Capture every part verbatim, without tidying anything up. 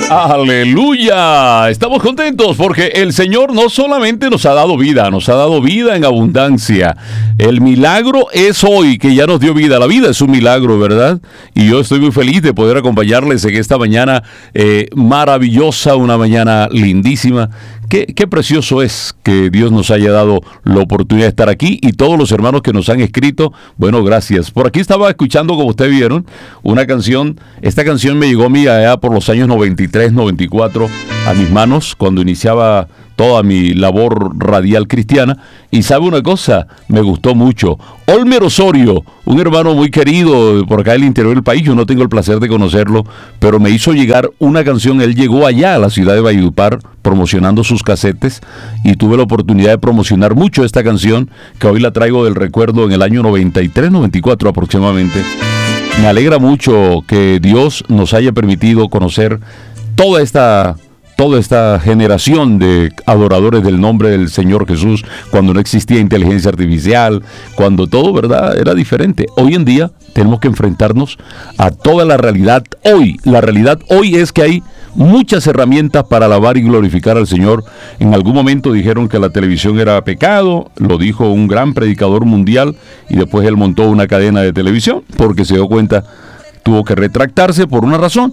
Aleluya, estamos contentos porque el Señor no solamente nos ha dado vida, nos ha dado vida en abundancia. El milagro es hoy que ya nos dio vida. La vida es un milagro, ¿verdad? Y yo estoy muy feliz de poder acompañarles en esta mañana eh, maravillosa, una mañana lindísima. Qué, qué precioso es que Dios nos haya dado la oportunidad de estar aquí, y todos los hermanos que nos han escrito, bueno, gracias. Por aquí estaba escuchando, como ustedes vieron, una canción. Esta canción me llegó a mí allá por los años noventa y tres, noventa y cuatro a mis manos cuando iniciaba toda mi labor radial cristiana. Y sabe una cosa, me gustó mucho. Olmer Osorio, un hermano muy querido por acá del interior del país, yo no tengo el placer de conocerlo, pero me hizo llegar una canción. Él llegó allá a la ciudad de Valledupar promocionando sus casetes, y tuve la oportunidad de promocionar mucho esta canción, que hoy la traigo del recuerdo en el año noventa y tres, noventa y cuatro aproximadamente. Me alegra mucho que Dios nos haya permitido conocer toda esta toda esta generación de adoradores del nombre del Señor Jesús, cuando no existía inteligencia artificial, cuando todo, ¿verdad?, era diferente. Hoy en día tenemos que enfrentarnos a toda la realidad hoy. La realidad hoy es que hay muchas herramientas para alabar y glorificar al Señor. En algún momento dijeron que la televisión era pecado, lo dijo un gran predicador mundial, y después él montó una cadena de televisión porque se dio cuenta, tuvo que retractarse por una razón,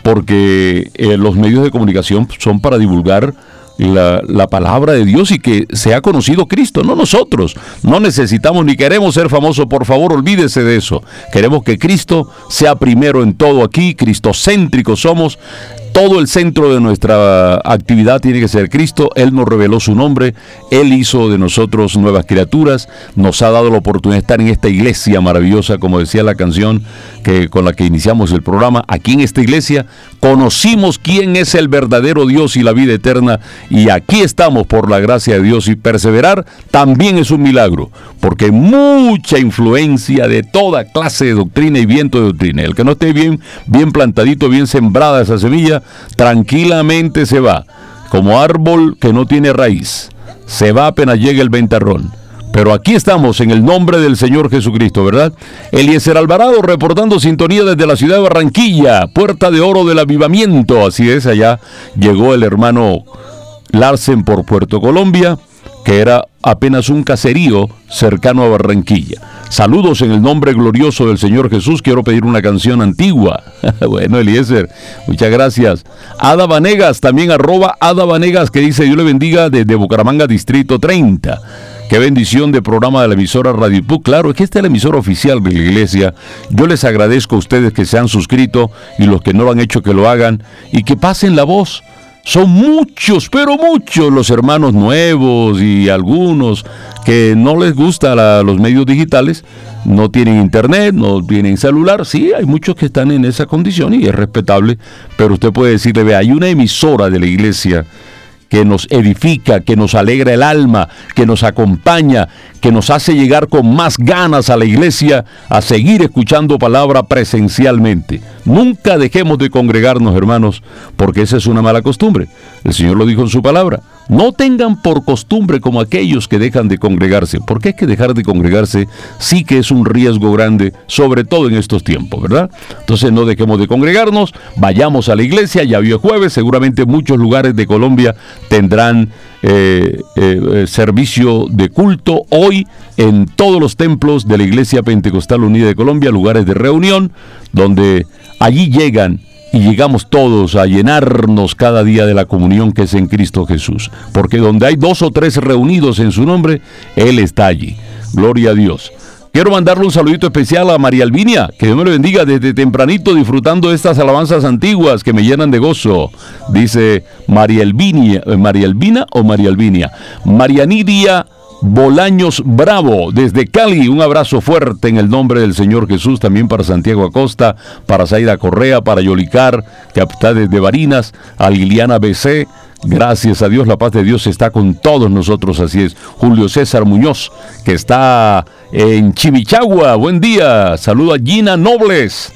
porque eh, los medios de comunicación son para divulgar la, la palabra de Dios y que sea conocido Cristo, no nosotros. No necesitamos ni queremos ser famosos, por favor, olvídese de eso. Queremos que Cristo sea primero en todo aquí, cristocéntricos somos. Todo el centro de nuestra actividad tiene que ser Cristo. Él nos reveló su nombre, Él hizo de nosotros nuevas criaturas, nos ha dado la oportunidad de estar en esta iglesia maravillosa, como decía la canción que, con la que iniciamos el programa. Aquí en esta iglesia conocimos quién es el verdadero Dios y la vida eterna, y aquí estamos por la gracia de Dios, y perseverar también es un milagro, porque mucha influencia de toda clase de doctrina y viento de doctrina. El que no esté bien, bien plantadito, bien sembrada esa semilla, tranquilamente se va, como árbol que no tiene raíz, se va apenas llega el ventarrón. Pero aquí estamos en el nombre del Señor Jesucristo, ¿verdad? Eliezer Alvarado reportando sintonía desde la ciudad de Barranquilla, puerta de oro del avivamiento. Así es, allá llegó el hermano Larsen por Puerto Colombia, que era apenas un caserío cercano a Barranquilla. Saludos en el nombre glorioso del Señor Jesús. Quiero pedir una canción antigua. Bueno, Eliezer, muchas gracias. Ada Vanegas, también arroba Ada Vanegas, que dice: Dios le bendiga desde Bucaramanga, Distrito treinta. Qué bendición de programa de la emisora Radio Puc. Claro, es que esta es la emisora oficial de la iglesia. Yo les agradezco a ustedes que se han suscrito, y los que no lo han hecho que lo hagan, y que pasen la voz. Son muchos, pero muchos los hermanos nuevos y algunos que no les gustan los medios digitales, no tienen internet, no tienen celular. Sí, hay muchos que están en esa condición y es respetable, pero usted puede decirle: vea, hay una emisora de la iglesia que nos edifica, que nos alegra el alma, que nos acompaña, que nos hace llegar con más ganas a la iglesia a seguir escuchando palabra presencialmente. Nunca dejemos de congregarnos, hermanos, porque esa es una mala costumbre. El Señor lo dijo en su palabra: no tengan por costumbre como aquellos que dejan de congregarse, porque es que dejar de congregarse sí que es un riesgo grande, sobre todo en estos tiempos, ¿verdad? Entonces no dejemos de congregarnos, vayamos a la iglesia. Ya hoy es jueves, seguramente muchos lugares de Colombia tendrán eh, eh, servicio de culto hoy en todos los templos de la Iglesia Pentecostal Unida de Colombia, lugares de reunión donde allí llegan y llegamos todos a llenarnos cada día de la comunión que es en Cristo Jesús, porque donde hay dos o tres reunidos en su nombre, Él está allí. Gloria a Dios. Quiero mandarle un saludito especial a María Alvinia, que Dios me lo bendiga, desde tempranito disfrutando de estas alabanzas antiguas que me llenan de gozo. Dice María Alvinia, María Alvina o María Alvinia, María Nidia Bolaños Bravo, desde Cali. Un abrazo fuerte en el nombre del Señor Jesús, también para Santiago Acosta, para Zaida Correa, para Yolicar, que está desde Barinas, a Liliana B C. Gracias a Dios, la paz de Dios está con todos nosotros, así es. Julio César Muñoz, que está en Chimichagua, buen día. Saludo a Gina Nobles,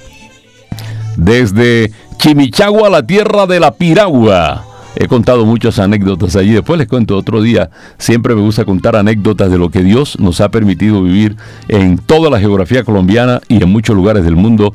desde Chimichagua, la tierra de la piragua. He contado muchas anécdotas allí, después les cuento otro día. Siempre me gusta contar anécdotas de lo que Dios nos ha permitido vivir en toda la geografía colombiana y en muchos lugares del mundo.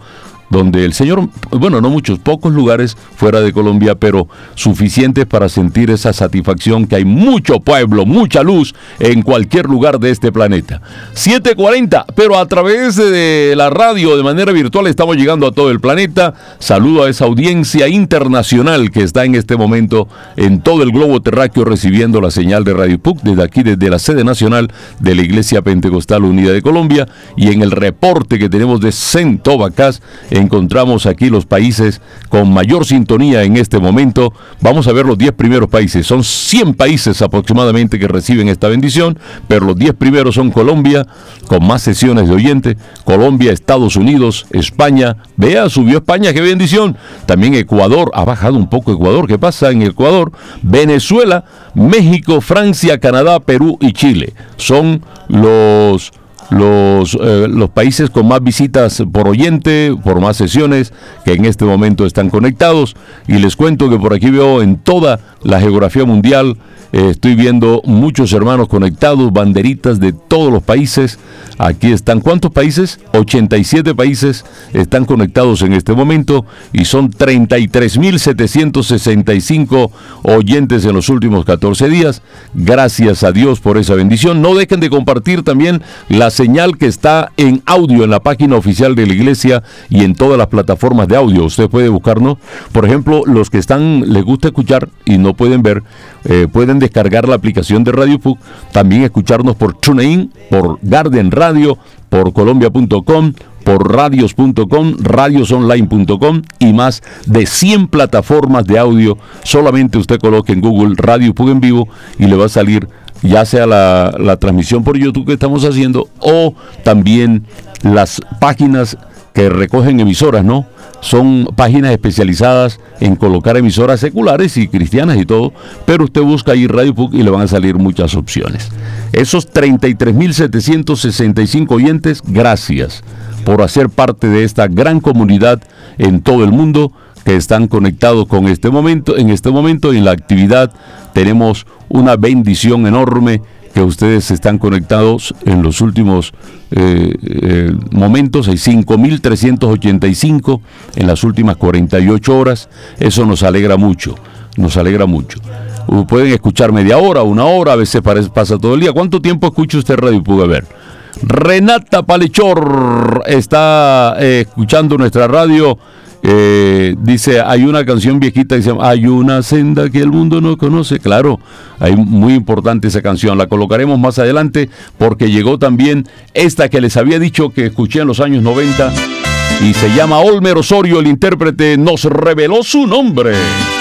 donde el Señor, bueno, no muchos, pocos lugares fuera de Colombia, pero suficientes para sentir esa satisfacción que hay mucho pueblo, mucha luz en cualquier lugar de este planeta. siete cuarenta, pero a través de la radio de manera virtual estamos llegando a todo el planeta. Saludo a esa audiencia internacional que está en este momento en todo el globo terráqueo recibiendo la señal de Radio Puc desde aquí, desde la sede nacional de la Iglesia Pentecostal Unida de Colombia, y en el reporte que tenemos de Centobacás encontramos aquí los países con mayor sintonía en este momento. Vamos a ver los diez primeros países. Son cien países aproximadamente que reciben esta bendición, pero los diez primeros son Colombia, con más sesiones de oyentes. Colombia, Estados Unidos, España. Vea, subió España, qué bendición. También Ecuador, ha bajado un poco Ecuador. ¿Qué pasa en Ecuador? Venezuela, México, Francia, Canadá, Perú y Chile. Son los... Los, eh, los países con más visitas por oyente, por más sesiones que en este momento están conectados. Y les cuento que por aquí veo en toda la geografía mundial, eh, estoy viendo muchos hermanos conectados, banderitas de todos los países. Aquí están, ¿cuántos países? ochenta y siete países están conectados en este momento y son treinta y tres mil setecientos sesenta y cinco oyentes en los últimos catorce días. Gracias a Dios por esa bendición. No dejen de compartir también la señal que está en audio en la página oficial de la iglesia y en todas las plataformas de audio. Usted puede buscarnos. Por ejemplo, los que están, les gusta escuchar y no pueden ver, eh, pueden descargar la aplicación de Radio Puc, también escucharnos por TuneIn, por Garden Radio, por colombia punto com, por radios punto com, radios online punto com y más de cien plataformas de audio. Solamente usted coloque en Google Radio Puc en vivo y le va a salir ya sea la, la transmisión por YouTube que estamos haciendo o también las páginas que recogen emisoras, ¿no? Son páginas especializadas en colocar emisoras seculares y cristianas y todo, pero usted busca ahí Radio Puc y le van a salir muchas opciones. Esos treinta y tres mil setecientos sesenta y cinco oyentes, gracias por hacer parte de esta gran comunidad en todo el mundo que están conectados con este momento, en este momento en la actividad. Tenemos una bendición enorme que ustedes están conectados en los últimos eh, eh, momentos. Hay cinco mil trescientos ochenta y cinco en las últimas cuarenta y ocho horas. Eso nos alegra mucho, nos alegra mucho. Uh, pueden escuchar media hora, una hora, a veces parece, pasa todo el día. ¿Cuánto tiempo escucha usted Radio Puc? A ver. Renata Palechor está eh, escuchando nuestra radio. Eh, dice, hay una canción viejita que se llama Hay una senda que el mundo no conoce. Claro, hay muy importante esa canción. La colocaremos más adelante porque llegó también esta que les había dicho que escuché en los años noventa y se llama Olmer Osorio. El intérprete nos reveló su nombre.